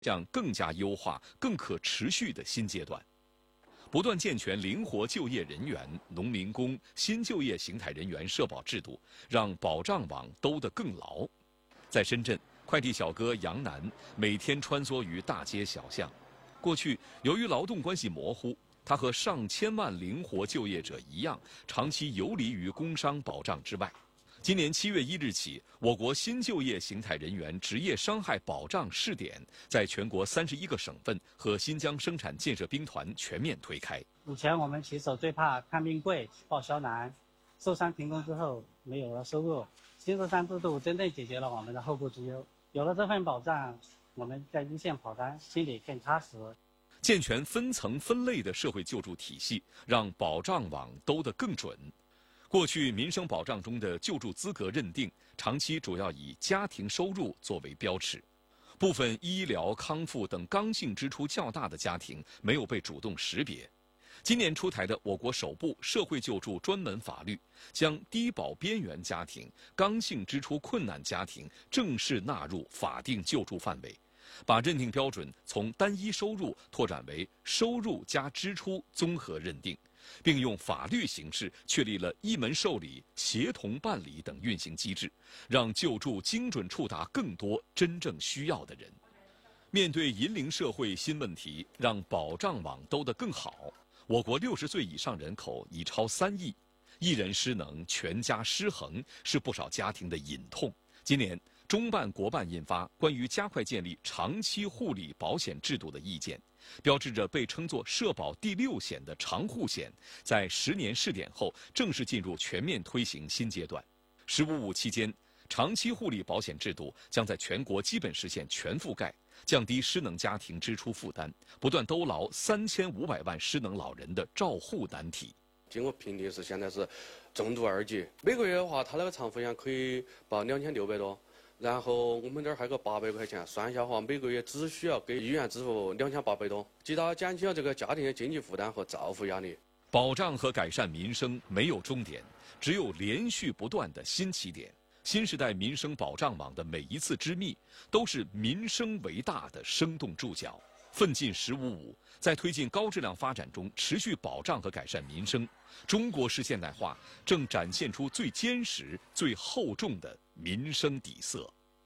向更加优化、更可持续的新阶段。不断健全灵活就业人员、农民工、新就业形态人员社保制度，让保障网兜得更牢。在深圳，快递小哥杨楠每天穿梭于大街小巷。过去，由于劳动关系模糊，他和上千万灵活就业者一样，长期游离于工伤保障之外。今年7月1日起，我国新就业形态人员职业伤害保障试点在全国31个省份和新疆生产建设兵团全面推开。 以前我们骑手最怕看病贵、报销难，受伤停工之后没有了收入。新13制度真正解决了我们的后顾之忧，有了这份保障，我们在一线跑单，心里更踏实。 健全分层分类的社会救助体系，让保障网兜得更准。过去民生保障中的救助资格认定，长期主要以家庭收入作为标尺，部分医疗、康复等刚性支出较大的家庭没有被主动识别。今年出台的我国首部社会救助专门法律，将低保边缘家庭、刚性支出困难家庭正式纳入法定救助范围，把认定标准从单一收入拓展为收入加支出综合认定，并用法律形式确立了一门受理、协同办理等运行机制，让救助精准触达更多真正需要的人。面对银龄社会新问题，让保障网兜得更好，我国60岁以上人口已超3亿，一人失能，全家失衡是不少家庭的隐痛。今年，中办国办印发关于加快建立长期护理保险制度的意见，标志着被称作社保第6险的长护险，在10年试点后正式进入全面推行新阶段。“15+5”期间，长期护理保险制度将在全国基本实现全覆盖，降低失能家庭支出负担，不断兜牢3500万失能老人的照护难题。 经过评定是现在是重度2级，每个月的话，他那个长服险可以报2600多。然后我们这儿还有个800块钱，算一下的话，每个月只需要给医院支付2800多，极大减轻了这个家庭的经济负担和照护压力。 保障和改善民生没有终点，只有连续不断的新起点。新时代民生保障网的每一次织密，都是民生为大的生动注脚。奋进“15+5”，在推进高质量发展中持续保障和改善民生，中国式现代化正展现出最坚实、最厚重的民生底色。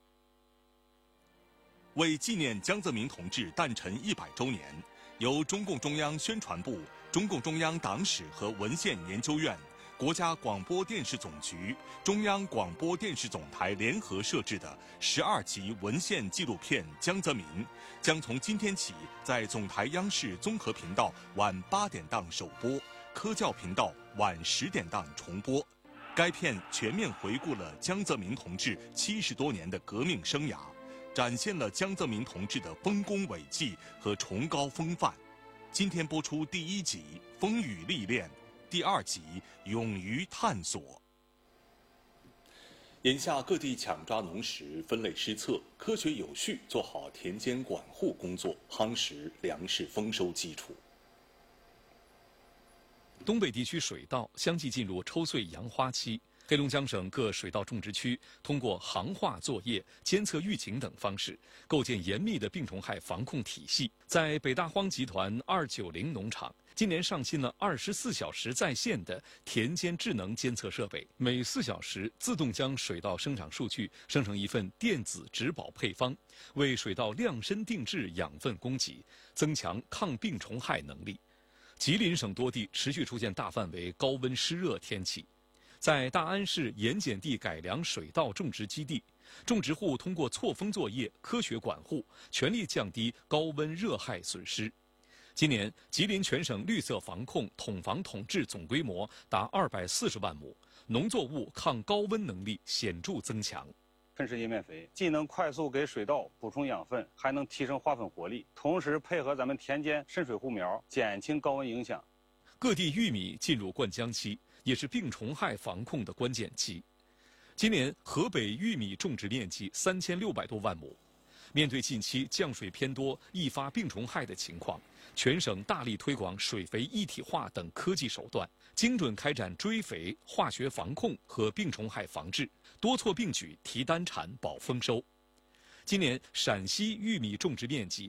为纪念江泽民同志诞辰100周年，由中共中央宣传部、中共中央党史和文献研究院、国家广播电视总局、中央广播电视总台联合摄制的12集文献纪录片《江泽民》，将从今天起在总台央视综合频道晚8点档首播，科教频道晚10点档重播。该片全面回顾了江泽民同志70多年的革命生涯，展现了江泽民同志的丰功伟绩和崇高风范。今天播出第1集《风雨历练》，第2集《勇于探索》。眼下各地抢抓农时，分类施策，科学有序做好田间管护工作，夯实粮食丰收基础。 东北地区水稻相继进入抽穗扬花期，黑龙江省各水稻种植区通过行化作业、监测预警等方式，构建严密的病虫害防控体系。在北大荒集团290农场，今年上新了24小时在线的田间智能监测设备，每4小时自动将水稻生长数据生成一份电子植保配方，为水稻量身定制养分供给，增强抗病虫害能力。吉林省多地持续出现大范围高温湿热天气。在大安市盐碱地改良水稻种植基地，种植户通过错峰作业、科学管护，全力降低高温热害损失。今年，吉林全省绿色防控统防统治总规模达240万亩，农作物抗高温能力显著增强。 喷施叶面肥既能快速给水稻补充养分，还能提升花粉活力，同时配合咱们田间渗水护苗，减轻高温影响。 各地玉米进入灌浆期，也是病虫害防控的关键期。今年河北玉米种植面积3600多万亩。面对近期降水偏多、易发病虫害的情况，全省大力推广水肥一体化等科技手段，精准开展追肥、化学防控和病虫害防治，多措并举提单产保丰收。今年陕西玉米种植面积